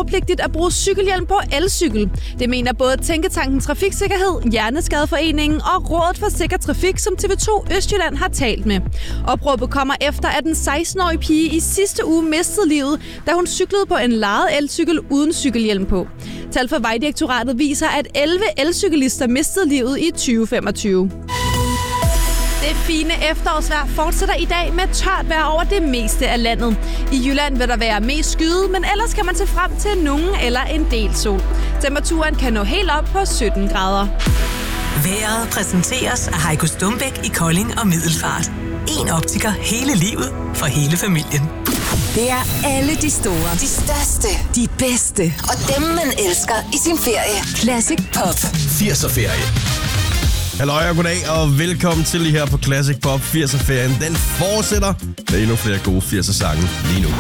lovpligtigt at bruge cykelhjelm på elcykel. Det mener både Tænketanken Trafiksikkerhed, Hjerneskadeforeningen og Rådet for Sikker Trafik, som TV2 Østjylland har talt med. Opråbet kommer efter, at en 16-årig pige i sidste uge mistede livet, da hun cyklede på en lejet elcykel uden cykelhjelm på. Tal fra Vejdirektoratet viser, at 11 elcyklister mistede livet i 2025. Det fine efterårsvejr fortsætter i dag med tørt vejr over det meste af landet. I Jylland vil der være mest skyde, men ellers kan man se frem til nogen eller en del sol. Temperaturen kan nå helt op på 17 grader. Vejret præsenteres af Heiko Stumbæk i Kolding og Middelfart. En optiker hele livet for hele familien. Det er alle de store, de største, de bedste og dem, man elsker i sin ferie. Classic Pop. 80'er-ferie. Halløj og goddag og velkommen til lige her på Classic Pop 80'er-ferien. Den fortsætter med endnu flere gode 80'er-sange lige nu.